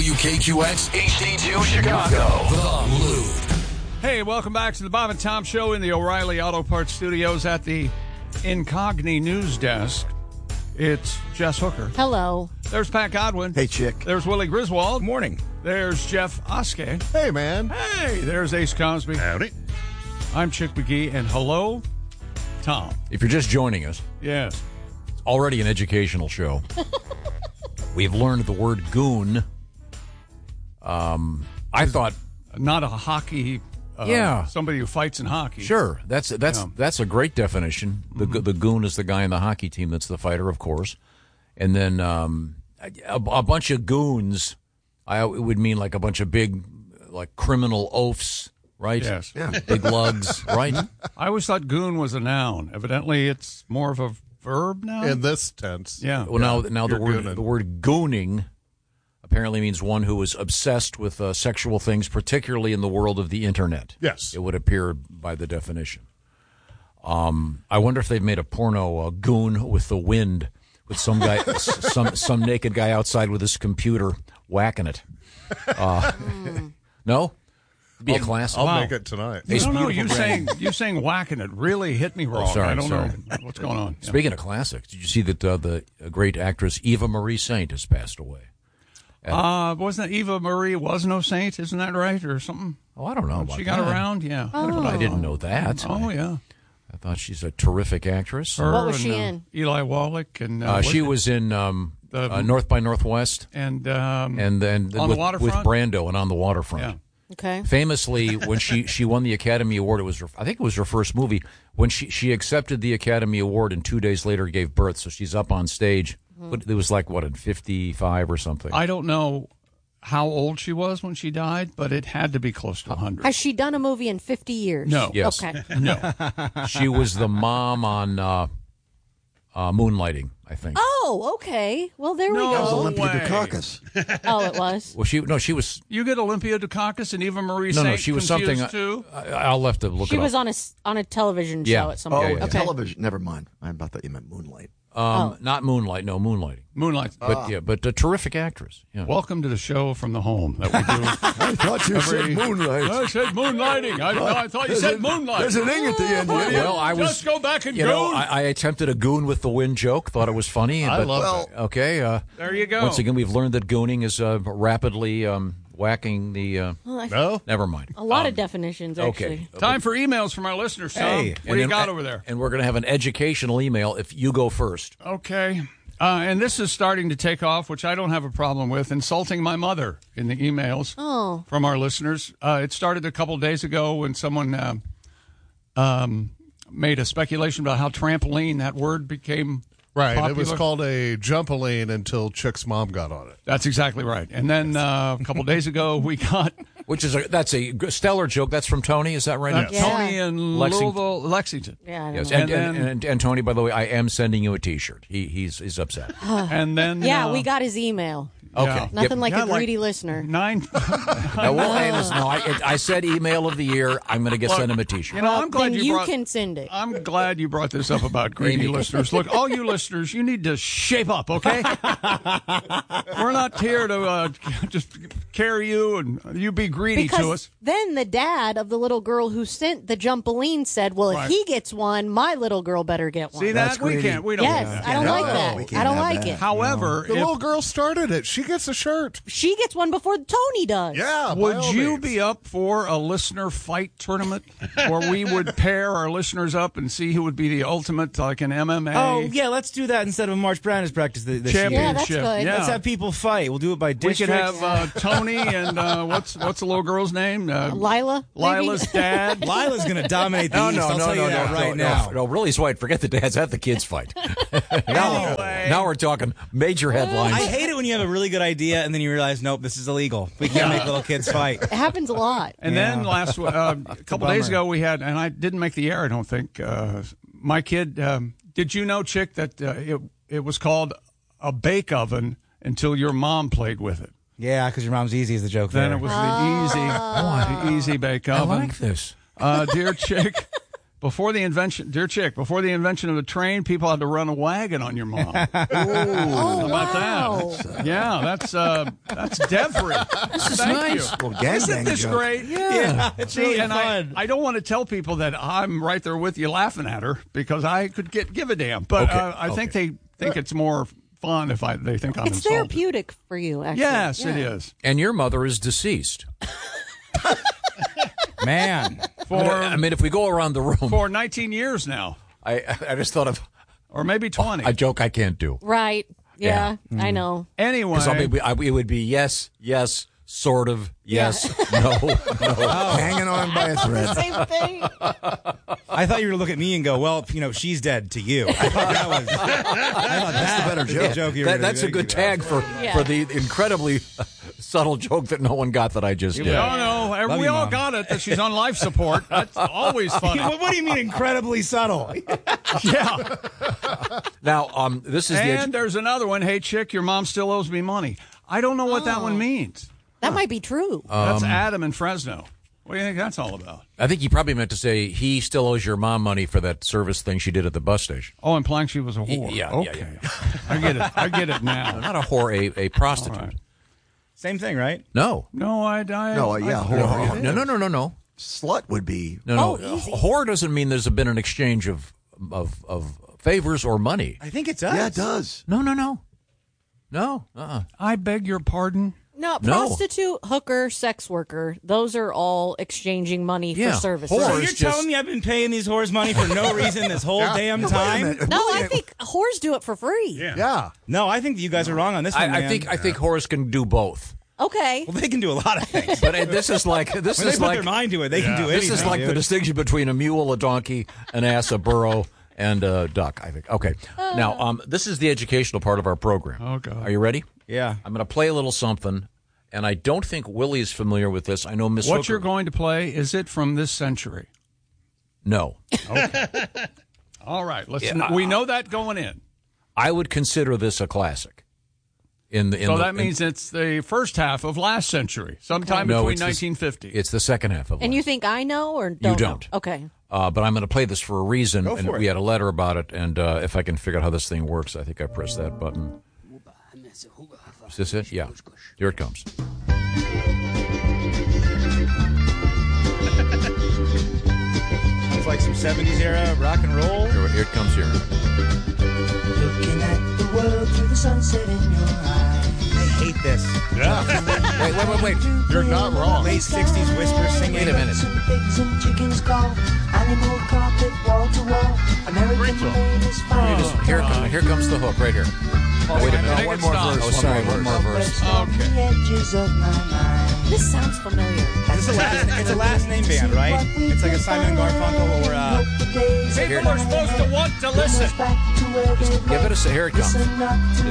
WKQX HD2 Chicago. The Loop. Hey, welcome back to the Bob and Tom Show in the O'Reilly Auto Parts Studios at the Incogni News Desk. It's Jess Hooker. Hello. There's Pat Godwin. Hey, chick. There's Willie Griswold. Morning. There's Jeff Oskey. Hey, man. Hey, there's Ace Cosby. Howdy. I'm Chick McGee, and hello, Tom. If you're just joining us, Yes. it's already an educational show. We've learned the word goon. I thought, Not a hockey. Yeah. Somebody who fights in hockey. sure, that's a great definition. The goon is the guy in the hockey team that's the fighter, of course. And then a bunch of goons, it would mean like a bunch of big, like criminal oafs, right? Yes. Yeah. Big lugs, right? I always thought goon was a noun. Evidently, it's more of a verb now. In this tense. Yeah. Well, now the You're gooning. word gooning apparently means one who is obsessed with sexual things, particularly in the world of the internet. Yes. It would appear by the definition. I wonder if they've made a porno goon with the wind, with some guy, some naked guy outside with his computer whacking it. No, be a classic. I'll make it tonight. I don't know. beautiful You saying whacking it really hit me wrong. sorry, I don't sorry. know what's going on. Yeah. Speaking of classics, did you see that the great actress Eva Marie Saint has passed away? Wasn't that Eva Marie was no saint? Isn't that right, or something? Oh, I don't know about She got that. around, yeah. I didn't know that. Oh, yeah. I thought she's a terrific actress. Her What was and, she in? Eli Wallach and She was in North by Northwest and and then On the with Waterfront? Brando and On the Waterfront. yeah. Okay. Famously, when she won the Academy Award, I think it was her first movie. When she accepted the Academy Award and 2 days later gave birth, so she's up on stage. But it was like in 55 or something. I don't know how old she was when she died, but it had to be close to 100. Has she done a movie in 50 years? No. Yes. Okay. No. She was the mom on Moonlighting, I think. Oh, okay. Well, there we No. go. Olympia way. Dukakis. Oh, it was. Well, she was. You get Olympia Dukakis and Eva Marie No, Saint she was confused something. too? I'll have to look She it was up. on a television show Yeah. at some Oh, point. yeah. Okay. television. Never mind. I thought you meant Moonlight. Not Moonlight. No, Moonlighting. Moonlight. But a terrific actress. Yeah. Welcome to the show from the home that we do. I thought you said Moonlight. I said moonlighting. I thought you said moonlight. There's an ing at the end. You idiot. Well, I was. Just go back and You know, goon. I attempted a goon with the wind joke. Thought it was funny. I but, love that. Okay. There you go. Once again, we've learned that gooning is rapidly whacking the. No? Never mind. A lot of definitions, actually. Okay. Time for emails from our listeners, Tom. Hey, What do you got over there? And we're going to have an educational email if you go first. Okay. And this is starting to take off, which I don't have a problem with, insulting my mother in the emails from our listeners. It started a couple days ago when someone made a speculation about how trampoline, that word became Right. popular. It was called a jumpaline until Chick's mom got on it. That's exactly right. And then a couple days ago, we got That's a stellar joke. That's from Tony. Is that right? Yeah. Tony in Louisville, Lexington. Yeah, I don't Yes. know. And Tony, by the way, I am sending you a T-shirt. He's upset. And then Yeah, we got his email. Okay. Nothing like Yeah, a greedy listener. 9. No, I said email of the year. I'm going to send him a T-shirt. You know, I'm glad Then you you brought. can send it. I'm glad you brought this up about greedy Amy. listeners. Look, all you listeners, you need to shape up, okay? We're not here to just carry you and you be greedy to Because us. then the dad of the little girl who sent the jumpaline said, well, Right. if he gets one, my little girl better get one. See that? We greedy. can't. We don't. Yes, do that. I don't No, like we that. can't I don't have like that. it. However, The if- little girl started it. She gets a shirt. She gets one before Tony does. Yeah. by would all you means. be up for a listener fight tournament where we would pair our listeners up and see who would be the ultimate, like an MMA Oh, yeah, let's do that instead of a March Madness practice this Yeah, year. that's championship? good. Yeah. Let's have people fight. We'll do it by we district. could have Tony and what's the little girl's name? Lila? maybe? Lila's dad. Lila's going to dominate the East. I'll tell you that right now. No, really, White. Forget the dads. Have the kids fight. now we're talking major headlines. I hate it when you have a really good idea and then you realize, nope, this is illegal. We can't make little kids fight. It happens a lot. And then last a couple days ago we had, and I didn't make the air. I don't think my kid. Did you know, Chick, that it was called a bake oven until your mom played with it? Yeah, because your mom's easy is the joke Then there. it was the easy bake I oven. like this. Dear Chick, Before the invention, dear chick, before the invention of the train, people had to run a wagon on your mom. Oh, How about wow. that? Yeah, that's Devry. This is nice. Well, gangbang Isn't this joke. great? Yeah, it's See, really and fun. I don't want to tell people that I'm right there with you laughing at her because I could give a damn. But Okay, I think they think it's more fun if they think I'm It's insulted. therapeutic for you, actually. Yes, Yeah. it is. And your mother is deceased. Man. I mean, if we go around the room, For 19 years now, I just thought of or maybe 20. a joke I can't do. Right. Yeah, I know. Anyway, Because it would be yes, sort of, yes, no. Hanging on by a thread. Same thing. I thought you were to look at me and go, well, she's dead to you. I thought that's the better was joke. the joke you were That's a good tag for the incredibly subtle joke that no one got that I just did. no, Love we you, all Mom. got it that she's on life support. That's always funny. What do you mean incredibly subtle? Yeah. Now, this is And there's another one. Hey, chick, your mom still owes me money. I don't know what that one means. That might be true. That's Adam in Fresno. What do you think that's all about? I think he probably meant to say he still owes your mom money for that service thing she did at the bus station. Oh, implying she was a whore. Yeah, okay. yeah. I get it now. Not a whore, a prostitute. All right. Same thing, right? No. No, yeah, whore. No. Slut would be. No. Oh, easy. Whore doesn't mean there's been an exchange of favors or money. I think it does. Yeah, it does. No. No. I beg your pardon. No, No. prostitute, hooker, sex worker, those are all exchanging money Yeah, for services. whore. So Whores you're just- telling me I've been paying these whores money for no reason this whole damn time? No, I think whores do it for free. Yeah. No, I think you guys are wrong on this one, I man. think whores can do both. Okay. Well, they can do a lot of things. But this is like When they put their mind to it, they can do anything. this is like the dude. distinction between a mule, a donkey, an ass, a burro, and a duck. I think. Okay. Now, this is the educational part of our program. Oh, God. Are you ready? Yeah. I'm going to play a little something, and I don't think Willie's familiar with this. I know Miss What Hooker. you're going to play, is it from this century? No. All right. We know that going in. I would consider this a classic. So that means it's the first half of last century, sometime No, between it's the- 1950. It's the second half of And life. you think I know or don't? You don't. Know? Okay. But I'm going to play this for a reason, Go and for it. we had a letter about it, and if I can figure out how this thing works, I think I press that button. Is this it? Yeah. Here it comes. It's like some 70s era rock and roll. Here it comes here. Looking at the world through the sunset in your eyes. I hate this. Wait. You're not wrong. Late 60s whisper singing. Wait a minute. Some pigs and chickens call. Animal carpet wall to wall. American made is fine. Here comes the hook right here. Wait a minute. One more verse. Oh, sorry, one more verse. On the edges of my mind. This sounds familiar. It's a last name band, right? It's like a Simon & Garfunkel or People are supposed to want to listen. Give it a say. Here it comes.